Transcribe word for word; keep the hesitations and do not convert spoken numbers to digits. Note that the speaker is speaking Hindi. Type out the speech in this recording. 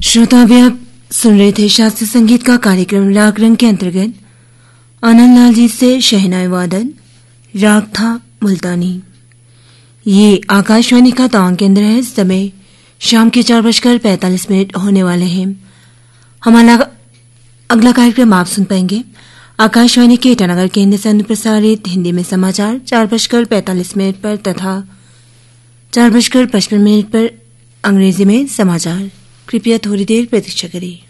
श्रोता अभी आप सुन रहे थे शास्त्रीय संगीत का कार्यक्रम राग रंग के अंतर्गत आनंद लाल जी से शहनाई वादन। राग था मुल्तानी। ये आकाशवाणी का तवांग केंद्र है। समय शाम के चार बजकर पैंतालीस मिनट होने वाले हैं। हमारा अगला कार्यक्रम आप सुन पाएंगे आकाशवाणी के ईटानगर केंद्र से प्रसारित हिंदी में समाचार चार बजकर पैंतालीस मिनट पर तथा चार बजकर पचपन मिनट पर अंग्रेजी में समाचार। कृपया थोड़ी देर प्रतीक्षा करें।